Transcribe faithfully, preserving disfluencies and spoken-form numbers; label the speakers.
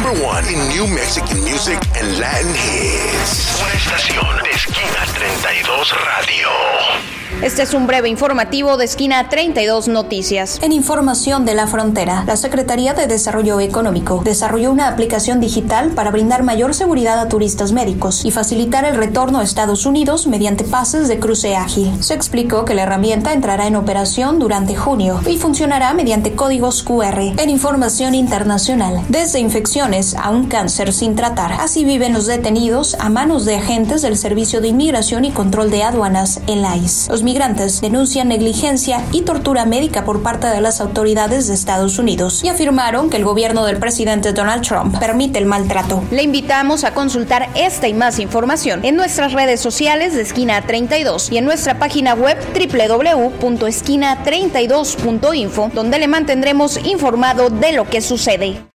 Speaker 1: number one in new Mexican music and Latin hits. Una estación de Esquina treinta y dos Radio.
Speaker 2: Este es un breve informativo de Esquina treinta y dos Noticias.
Speaker 3: En información de la frontera, la Secretaría de Desarrollo Económico desarrolló una aplicación digital para brindar mayor seguridad a turistas médicos y facilitar el retorno a Estados Unidos mediante pases de cruce ágil. Se explicó que la herramienta entrará en operación durante junio y funcionará mediante códigos cu erre. En información internacional, desde infecciones a un cáncer sin tratar, así viven los detenidos a manos de agentes del Servicio de Inmigración y Control de Aduanas, el I C E. Los migrantes denuncian negligencia y tortura médica por parte de las autoridades de Estados Unidos y afirmaron que el gobierno del presidente Donald Trump permite el maltrato.
Speaker 2: Le invitamos a consultar esta y más información en nuestras redes sociales de Esquina treinta y dos y en nuestra página web doble u doble u doble u punto esquina treinta y dos punto info, donde le mantendremos informado de lo que sucede.